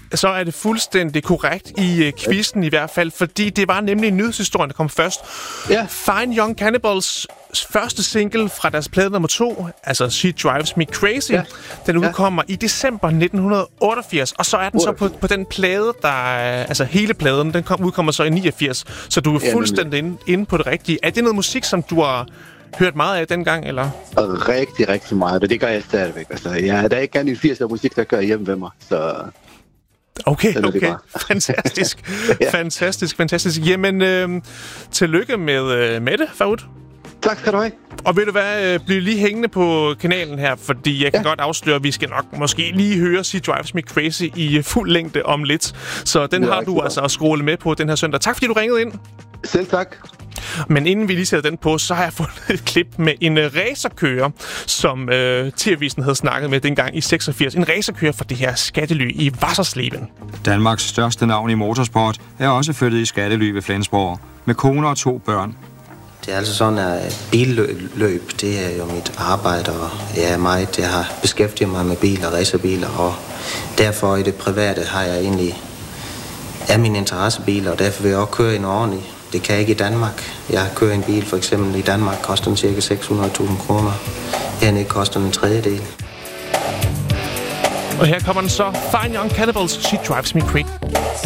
så er det fuldstændig korrekt i quizzen i hvert fald, fordi det var nemlig en nyhedshistorie, der kom først. Ja. Fine Young Cannibals første single fra deres plade nummer 2, altså She Drives Me Crazy, den udkommer i december 1988, og så er den så på den plade, der altså hele pladen, den udkommer så i 89, så du er fuldstændig inde på det rigtige. Er det noget musik, som du har hørt meget af dengang, eller? Rigtig, rigtig meget, og det gør jeg stadigvæk. Altså, der er ikke andet end 80'er musik, der gør hjemme ved mig, så... Okay. Fantastisk. Fantastisk. Jamen, tillykke med Mette, Farud. Tak skal du have. Og ved du hvad, bliv lige hængende på kanalen her, fordi jeg kan godt afsløre, at vi skal nok måske lige høre She Drives Me Crazy i fuld længde om lidt. Så den har du altså at scrolle med på den her søndag. Tak fordi du ringede ind. Selv tak. Men inden vi lige sætter den på, så har jeg fundet et klip med en racerkører, som TV-avisen havde snakket med dengang i 86. En racerkører for det her skattely i Wassersleben. Danmarks største navn i motorsport er også flyttet i skattely ved Flensborg, med kone og 2 børn. Det er altså sådan, at billøb, det er jo mit arbejde, og jeg har beskæftiget mig med biler, racerbiler, og derfor i det private har jeg egentlig min interessebiler, og derfor vil jeg også køre en ordentlig. Det kan jeg ikke i Danmark. Jeg kører en bil, for eksempel i Danmark, koster den cirka 600.000 kroner. Hernede koster den en tredjedel. Og her kommer den så. Fine Young Cannibals, She Drives Me Crazy.